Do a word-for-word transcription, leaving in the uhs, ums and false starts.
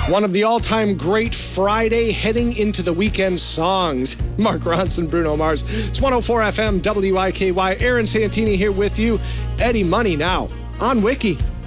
One of the all-time great Friday heading into the weekend songs. Mark Ronson, Bruno Mars. It's one oh four F M, W I K Y. Aaron Santini here with you. Eddie Money now on Wiki.